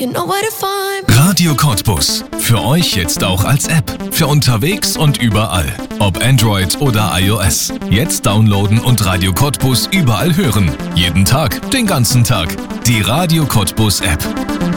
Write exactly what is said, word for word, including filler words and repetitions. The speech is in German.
you know where to find. Radio Cottbus. Für euch jetzt auch als App. Für unterwegs und überall. Ob Android oder iOS. Jetzt downloaden und Radio Cottbus überall hören. Jeden Tag, den ganzen Tag. Die Radio Cottbus App.